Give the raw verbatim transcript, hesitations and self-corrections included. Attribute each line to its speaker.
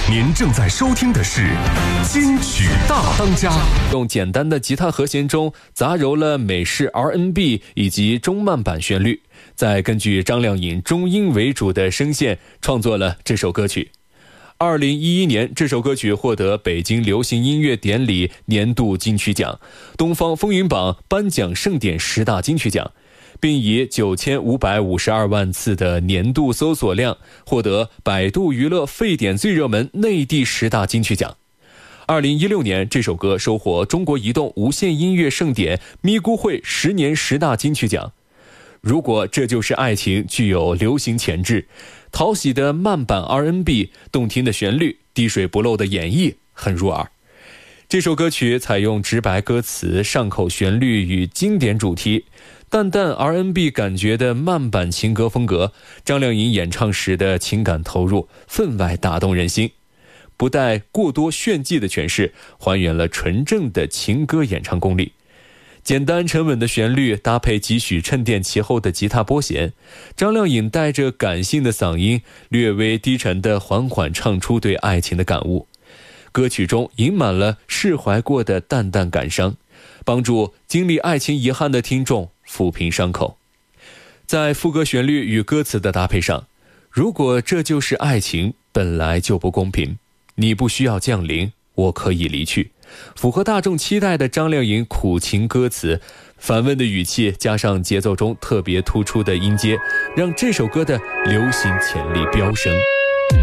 Speaker 1: 您正在收听的是金曲大当家，
Speaker 2: 用简单的吉他和弦中杂糅了美式 R and B 以及中慢板旋律，再根据张靓颖中音为主的声线创作了这首歌曲。二零一一年，这首歌曲获得北京流行音乐典礼年度金曲奖、东方风云榜颁奖盛典十大金曲奖，并以九千五百五十二万次的年度搜索量获得百度娱乐沸点最热门内地十大金曲奖。二零一六年，这首歌收获中国移动无线音乐盛典咪咕会十年十大金曲奖。如果这就是爱情具有流行潜质，讨喜的慢板 R and B， 动听的旋律，滴水不漏的演绎很入耳。这首歌曲采用直白歌词、上口旋律与经典主题，淡淡 R and B 感觉的慢板情歌风格，张靓颖演唱时的情感投入分外打动人心，不带过多炫技的诠释，还原了纯正的情歌演唱功力。简单沉稳的旋律搭配几许衬垫其后的吉他拨弦，张靓颖带着感性的嗓音，略微低沉的缓缓唱出对爱情的感悟。歌曲中隐满了释怀过的淡淡感伤，帮助经历爱情遗憾的听众抚平伤口。在副歌旋律与歌词的搭配上，如果这就是爱情，本来就不公平，你不需要降临，我可以离去。符合大众期待的张靓颖苦情歌词，反问的语气加上节奏中特别突出的音阶，让这首歌的流行潜力飙升。